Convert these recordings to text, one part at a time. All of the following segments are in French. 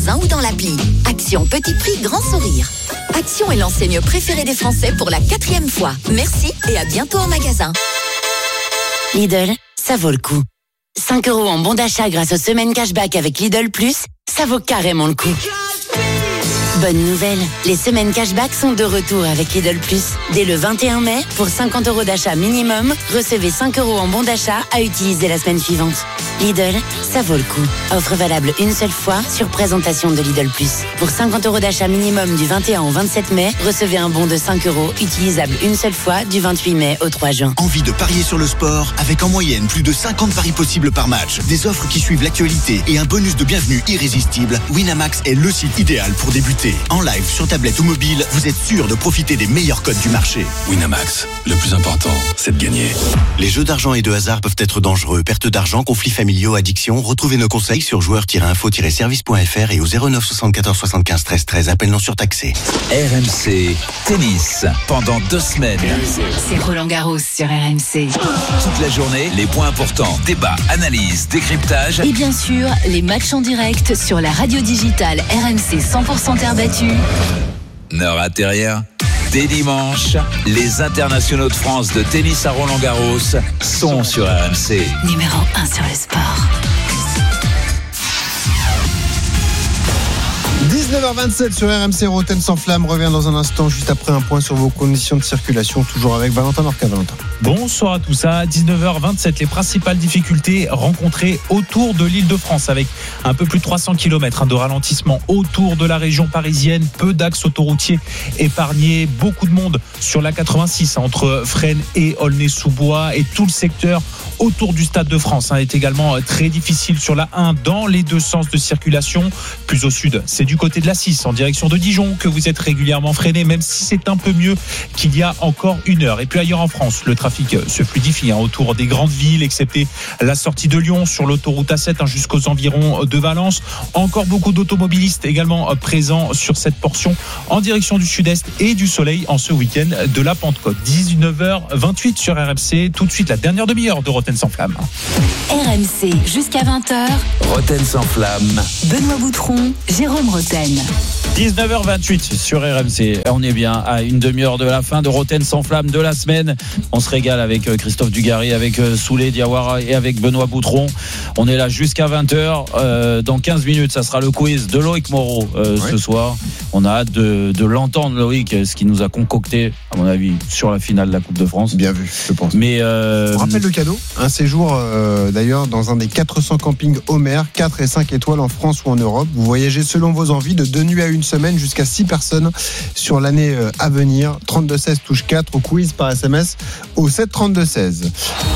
magasin ou dans l'appli. Action petit prix, grand sourire. Action est l'enseigne préférée des Français pour la 4e fois. Merci et à bientôt en magasin. Lidl, ça vaut le coup. 5 € en bon d'achat grâce aux semaines cashback avec Lidl Plus, ça vaut carrément le coup. Bonne nouvelle, les semaines cashback sont de retour avec Lidl Plus. Dès le 21 mai, pour 50 € d'achat minimum, recevez 5 € en bon d'achat à utiliser la semaine suivante. Lidl, ça vaut le coup. Offre valable une seule fois sur présentation de Lidl Plus. Pour 50 € d'achat minimum du 21 au 27 mai, recevez un bon de 5 € utilisable une seule fois du 28 mai au 3 juin. Envie de parier sur le sport avec en moyenne plus de 50 paris possibles par match, des offres qui suivent l'actualité et un bonus de bienvenue irrésistible? Winamax est le site idéal pour débuter. En live, sur tablette ou mobile, vous êtes sûr de profiter des meilleurs codes du marché. Winamax, le plus important, c'est de gagner. Les jeux d'argent et de hasard peuvent être dangereux. Perte d'argent, conflits familiaux, addiction. Retrouvez nos conseils sur joueurs-info-service.fr et au 09 74 75 13 13. Appel non surtaxé. RMC Tennis, pendant 2 semaines. C'est Roland Garros sur RMC. Toute la journée, les points importants, débats, analyses, décryptage. Et bien sûr, les matchs en direct sur la radio digitale RMC 100% terre battue. Ne ratez rien. Dès dimanche, les internationaux de France de tennis à Roland-Garros sont sur RMC. Numéro 1 sur le sport. 19h27 sur RMC. Roten sans flamme revient dans un instant, juste après un point sur vos conditions de circulation, toujours avec Valentin Lorca. Valentin. Bonsoir à tous. À 19h27, les principales difficultés rencontrées autour de l'Île-de-France, avec un peu plus de 300 km de ralentissement autour de la région parisienne, peu d'axes autoroutiers épargnés, beaucoup de monde sur la 86 entre Fresnes et Aulnay-sous-Bois, et tout le secteur autour du Stade de France est également très difficile sur la 1 dans les deux sens de circulation. Plus au sud, c'est du côté de la 6 en direction de Dijon que vous êtes régulièrement freiné, même si c'est un peu mieux qu'il y a encore une heure. Et puis ailleurs en France, le trafic se fluidifie autour des grandes villes, excepté la sortie de Lyon sur l'autoroute A7 jusqu'aux environs de Valence. Encore beaucoup d'automobilistes également présents sur cette portion en direction du sud-est et du soleil en ce week-end de la Pentecôte. 19h28 sur RMC. Tout de suite, la dernière demi-heure de Roten sans flamme. RMC jusqu'à 20h. Roten sans flamme. Benoît Boutron, Jérôme Roten. 19h28 sur RMC. On est bien à une demi-heure de la fin de Roten sans flamme de la semaine. On se régale avec Christophe Dugarry, avec Souley Diawara et avec Benoît Boutron. On est là jusqu'à 20h. Dans 15 minutes, ça sera le quiz de Loïc Moreau ce soir. On a hâte de l'entendre, Loïc, ce qu'il nous a concocté, à mon avis, sur la finale de la Coupe de France. Bien vu, je pense. Mais on rappelle le cadeau. Un séjour, d'ailleurs, dans un des 400 campings Homer, 4 et 5 étoiles en France ou en Europe. Vous voyagez selon vos envies de 2 nuits à une semaine jusqu'à 6 personnes sur l'année à venir. 32-16 touche 4 au quiz par SMS au 7-32-16.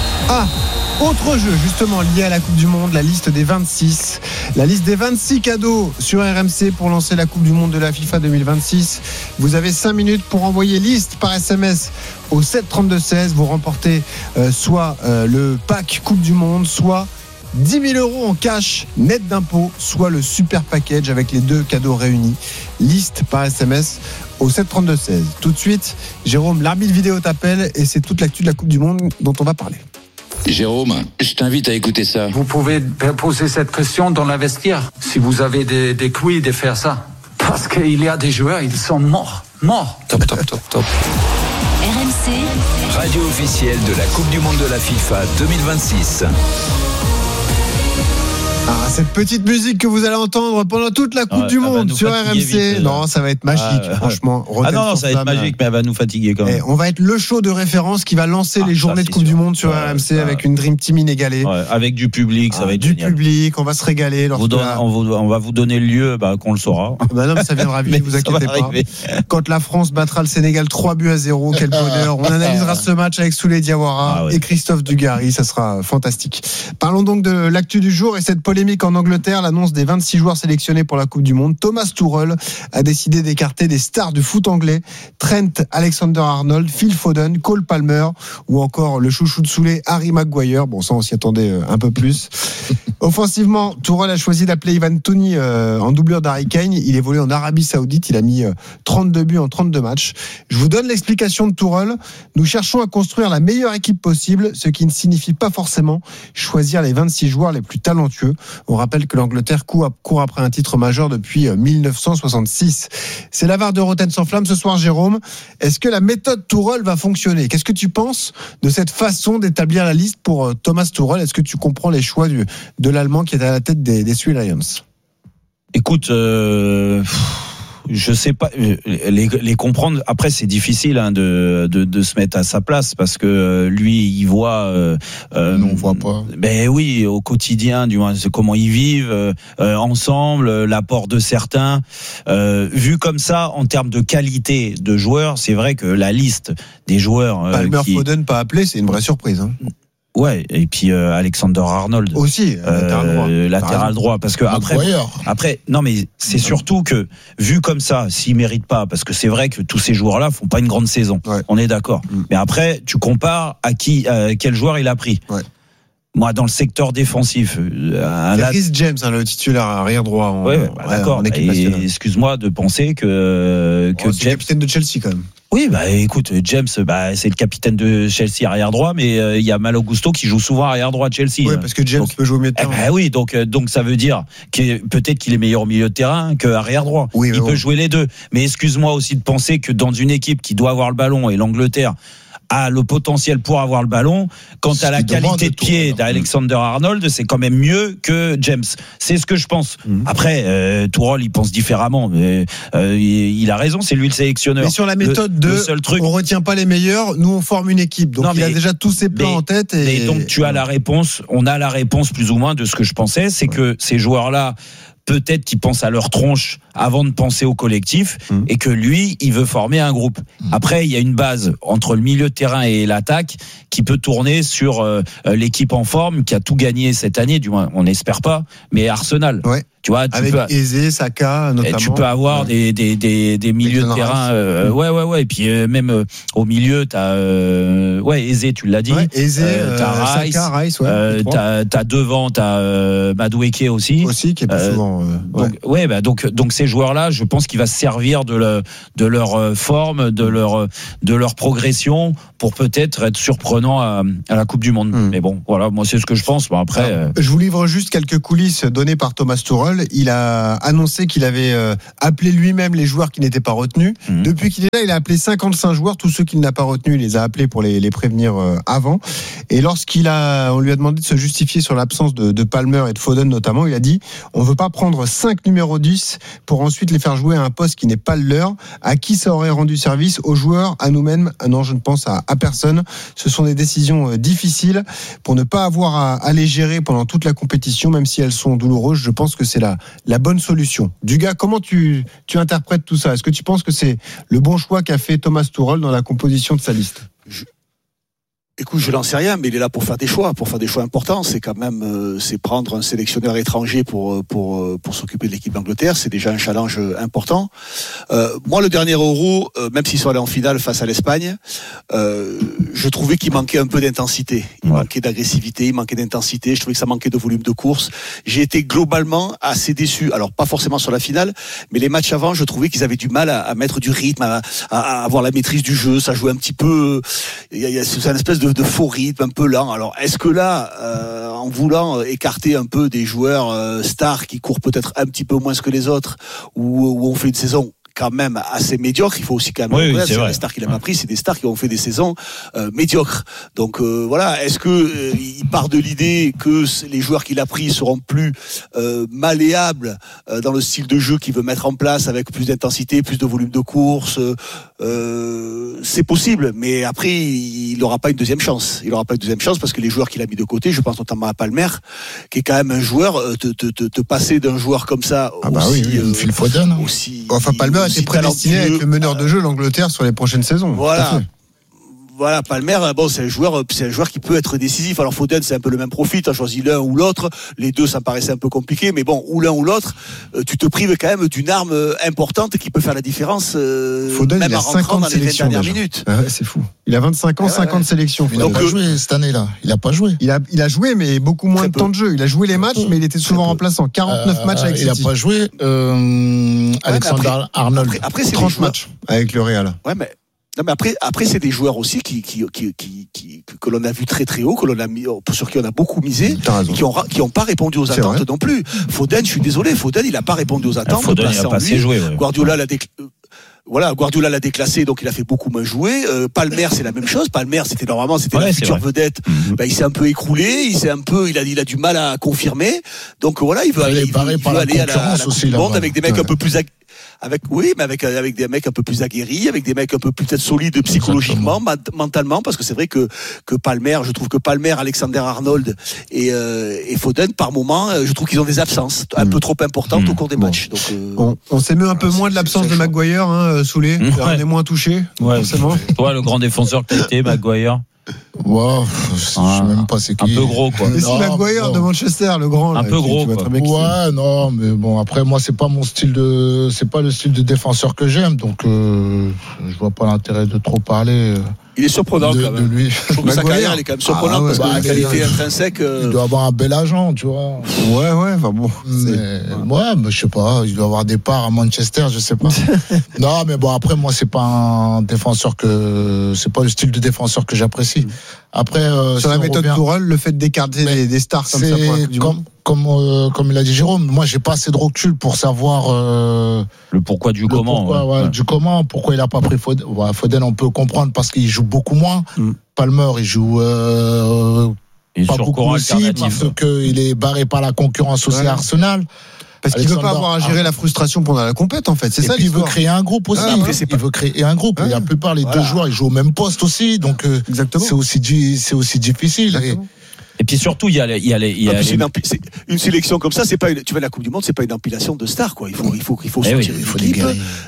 Autre jeu justement lié à la Coupe du Monde, la liste des 26. La liste des 26 cadeaux sur RMC pour lancer la Coupe du Monde de la FIFA 2026. Vous avez 5 minutes pour envoyer liste par SMS au 7-32-16. Vous remportez soit le pack Coupe du Monde, soit 10 000 € en cash net d'impôts, soit le super package avec les deux cadeaux réunis. Liste par SMS au 7-32-16. Tout de suite, Jérôme, l'arbitre vidéo t'appelle et c'est toute l'actu de la Coupe du Monde dont on va parler. Jérôme, je t'invite à écouter ça. Vous pouvez poser cette question dans la vestiaire, si vous avez des couilles de faire ça. Parce qu'il y a des joueurs, ils sont morts. Top. RMC, Radio officielle de la Coupe du Monde de la FIFA 2026. Cette petite musique que vous allez entendre pendant toute la Coupe du Monde sur RMC. Vite, non, ça va être magique, franchement. Non, ça va être magique, mais elle va nous fatiguer quand même. On va être le show de référence qui va lancer les journées de Coupe du Monde sur RMC avec une Dream Team inégalée. Avec du public, ça va être du génial. Public, on va se régaler. On va vous donner le lieu, qu'on le saura. Non, mais ça viendra vite, vous inquiétez pas. Quand la France battra le Sénégal 3-0, quel bonheur. On analysera ce match avec Souley Diawara et Christophe Dugarry, ça sera fantastique. Parlons donc de l'actu du jour et cette polémique en Angleterre, l'annonce des 26 joueurs sélectionnés pour la Coupe du Monde. Thomas Tuchel a décidé d'écarter des stars du foot anglais, Trent Alexander-Arnold, Phil Foden, Cole Palmer ou encore le chouchou de Souley, Harry Maguire. Bon, ça on s'y attendait un peu plus. Offensivement, Tuchel a choisi d'appeler Ivan Toney en doublure d'Harry Kane. Il évolue en Arabie Saoudite, il a mis 32 buts en 32 matchs. Je vous donne l'explication de Tuchel. Nous cherchons à construire la meilleure équipe possible, ce qui ne signifie pas forcément choisir les 26 joueurs les plus talentueux. On rappelle que l'Angleterre court après un titre majeur depuis 1966. C'est la VAR de Rotten sans flamme ce soir, Jérôme. Est-ce que la méthode Tuchel va fonctionner ? Qu'est-ce que tu penses de cette façon d'établir la liste pour Thomas Tuchel ? Est-ce que tu comprends les choix de l'Allemand qui est à la tête des Three Lions ? Écoute, je sais pas les comprendre. Après, c'est difficile de se mettre à sa place parce que lui, il voit. Non, on voit pas. Ben oui, au quotidien, du moins, c'est comment ils vivent ensemble, l'apport de certains. Vu comme ça, en termes de qualité de joueurs, c'est vrai que la liste des joueurs. Palmer, Foden pas appelé, c'est une vraie surprise. Hein. Ouais, et puis Alexander-Arnold aussi latéral droit parce que après non mais c'est surtout que vu comme ça, s'il mérite pas, parce que c'est vrai que tous ces joueurs-là font pas une grande saison, on est d'accord. Mais après tu compares à quel joueur il a pris. Moi, dans le secteur défensif, Rhys James, le titulaire arrière droit. D'accord. Excuse-moi de penser que James, c'est le capitaine de Chelsea quand même. Oui, écoute, James, c'est le capitaine de Chelsea arrière droit, mais il y a Malo Gusto qui joue souvent arrière droit de Chelsea. Oui, parce que James peut jouer au milieu de terrain. Oui, donc ça veut dire que peut-être qu'il est meilleur au milieu de terrain qu'arrière droit. Oui, il peut jouer les deux. Mais excuse-moi aussi de penser que dans une équipe qui doit avoir le ballon, et l'Angleterre a le potentiel pour avoir le ballon, quant à la qualité de pied d'Alexander-Arnold, c'est quand même mieux que James. C'est ce que je pense. Après, Tuchel, il pense différemment. Mais, il a raison, c'est lui le sélectionneur. Mais sur la méthode on retient pas les meilleurs, nous on forme une équipe. Donc il a déjà tous ses plans en tête. Et donc tu as la réponse, on a la réponse plus ou moins de ce que je pensais, c'est que ces joueurs-là, peut-être qu'ils pensent à leur tronche avant de penser au collectif et que lui, il veut former un groupe. Après, il y a une base entre le milieu de terrain et l'attaque qui peut tourner sur l'équipe en forme qui a tout gagné cette année, du moins, on n'espère pas, mais Arsenal. Ouais. Tu vois, avec Eze, Saka notamment. Tu peux avoir des milieux de terrain. Ouais. Et puis même au milieu, t'as Eze, tu l'as dit. Eze, t'as Rice, Saka, Rice, t'as devant, t'as Madueke aussi. Aussi qui est plus souvent. Donc ces joueurs-là, je pense qu'il va se servir de leur forme, de leur progression pour peut-être être surprenant à la Coupe du Monde. Mais bon, voilà, moi c'est ce que je pense. Bon, après, je vous livre juste quelques coulisses données par Thomas Tuchel. Il a annoncé qu'il avait appelé lui-même les joueurs qui n'étaient pas retenus. Depuis qu'il est là, il a appelé 55 joueurs. Tous ceux qu'il n'a pas retenus, il les a appelés pour les prévenir avant. Et on lui a demandé de se justifier sur l'absence de Palmer et de Foden notamment, il a dit on ne veut pas prendre 5 numéros 10 pour ensuite les faire jouer à un poste qui n'est pas le leur. À qui ça aurait rendu service ? Aux joueurs, à nous-mêmes ? Non, je ne pense à personne. Ce sont des décisions difficiles pour ne pas avoir à les gérer pendant toute la compétition, même si elles sont douloureuses. Je pense que c'est la bonne solution. Dugas, comment tu interprètes tout ça ? Est-ce que tu penses que c'est le bon choix qu'a fait Thomas Tuchel dans la composition de sa liste ? Écoute, je n'en sais rien, mais il est là pour faire des choix importants. C'est quand même, c'est prendre un sélectionneur étranger pour s'occuper de l'équipe d'Angleterre. C'est déjà un challenge important. Moi, le dernier Euro, même s'ils sont allés en finale face à l'Espagne, je trouvais qu'il manquait un peu d'intensité. Il manquait d'agressivité, il manquait d'intensité. Je trouvais que ça manquait de volume de course. J'ai été globalement assez déçu. Alors, pas forcément sur la finale, mais les matchs avant, je trouvais qu'ils avaient du mal à mettre du rythme, à avoir la maîtrise du jeu. Ça jouait un petit peu, c'est une espèce de faux rythme, un peu lent. Alors, est-ce que là, en voulant écarter un peu des joueurs stars qui courent peut-être un petit peu moins que les autres, où on fait une saison quand même assez médiocre, il faut aussi quand même c'est les stars qu'il n'a pas pris, c'est des stars qui ont fait des saisons médiocres. Donc voilà, est-ce que il part de l'idée que les joueurs qu'il a pris seront plus malléables dans le style de jeu qu'il veut mettre en place avec plus d'intensité, plus de volume de course, c'est possible, mais après il n'aura pas une deuxième chance. Il n'aura pas une deuxième chance parce que les joueurs qu'il a mis de côté, je pense notamment à Palmer, qui est quand même un joueur, te passer d'un joueur comme ça Phil Foden aussi. Enfin, Palmer a été prédestiné à être le meneur de jeu l'Angleterre sur les prochaines saisons. Voilà, Palmer, c'est un joueur qui peut être décisif. Alors Foden, c'est un peu le même profil, tu as choisi l'un ou l'autre. Les deux, ça me paraissait un peu compliqué, mais bon, ou l'un ou l'autre, tu te prives quand même d'une arme importante qui peut faire la différence. Foden, même il a 50 sélections dernières minutes. C'est fou. Il a 25 ans, 50 sélections. Il n'a pas joué cette année-là. Il n'a pas joué. Il a joué, mais beaucoup moins de temps de jeu. Il a joué les matchs, mais il était souvent remplaçant. 49 matchs avec City. Il n'a pas joué. Alexander-Arnold. Après, c'est 30 matchs avec le Real. Ouais, mais Non, mais après, c'est des joueurs aussi que l'on a vu très très haut, sur qui on a beaucoup misé, qui ont pas répondu aux attentes non plus. Foden, je suis désolé, Foden, il a pas répondu aux attentes. Foden, il a pas assez joué. Ouais. Guardiola l'a déclassé, donc il a fait beaucoup moins jouer. Palmer, c'est la même chose. Palmer, c'était la future vedette. Il s'est un peu écroulé, il a du mal à confirmer. Donc voilà, il veut aller à la Coupe du Monde avec des mecs un peu plus avec des mecs un peu plus aguerris, avec des mecs un peu plus peut-être solides psychologiquement, mentalement, parce que c'est vrai que Palmer, je trouve que Palmer, Alexander-Arnold et Foden, par moment, je trouve qu'ils ont des absences un peu trop importantes au cours des matchs. Donc, on s'émeut un peu moins de l'absence de Maguire, Soulé. On est moins touché, forcément. Toi, le grand défenseur que t'as été, Maguire. Wow, je sais même pas c'est qui. Un peu gros, quoi. Et si Maguire de Manchester, le grand. Un peu gros, quoi. Ouais, non, mais bon, après, moi, c'est pas le style de défenseur que j'aime, donc, je vois pas l'intérêt de trop parler. Il est surprenant quand même. De lui. Je trouve que sa carrière, elle est quand même surprenante parce que la qualité intrinsèque. Il doit avoir un bel agent, tu vois. Ouais, enfin bon. Mais je sais pas, il doit avoir des parts à Manchester, je sais pas. Non, mais bon, après, moi, c'est pas le style de défenseur que j'apprécie. Après, sur la méthode Tourelle, le fait d'écarter des stars comme ça pour la Coupe du Monde. Comme il a dit Jérôme, moi j'ai pas assez de recul pour savoir le pourquoi du comment. Du comment, pourquoi il a pas pris Foden. Foden, on peut comprendre parce qu'il joue beaucoup moins. Palmer, il joue pas beaucoup aussi parce qu'il est barré par la concurrence aussi à Arsenal. Parce qu'il veut pas avoir à gérer la frustration pendant la compète, en fait. C'est ça. Il veut créer un groupe aussi. Il veut créer un groupe. Et la plupart, les deux joueurs, ils jouent au même poste aussi. Donc, c'est aussi difficile. Et puis surtout, il y a une sélection comme ça, tu vois, la Coupe du Monde, c'est pas une empilation de stars, quoi. Il faut sortir une équipe.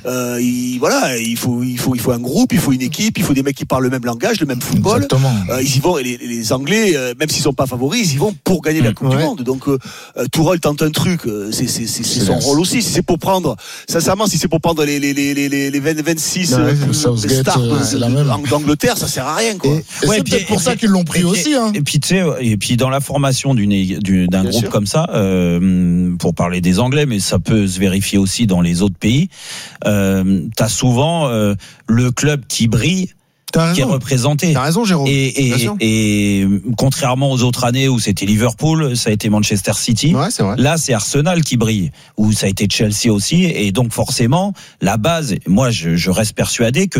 Il faut un groupe, il faut une équipe, il faut des mecs qui parlent le même langage, le même football. Exactement. Ils y vont, et les Anglais, même s'ils sont pas favoris, ils y vont pour gagner la Coupe du Monde. Donc, Tourelle tente un truc, c'est son rôle aussi. Si c'est pour prendre, sincèrement, si c'est pour prendre les 26 stars d'Angleterre, ça sert à rien, quoi. Et c'est peut-être pour ça qu'ils l'ont pris aussi, hein. Et puis, tu sais, et puis dans la formation d'un groupe comme ça, pour parler des Anglais, mais ça peut se vérifier aussi dans les autres pays, t'as souvent le club qui brille, qui est représenté. T'as raison, Jérôme. Et contrairement aux autres années où c'était Liverpool, ça a été Manchester City. Ouais, c'est vrai. Là, c'est Arsenal qui brille, où ça a été Chelsea aussi. Et donc, forcément, la base, moi, je reste persuadé que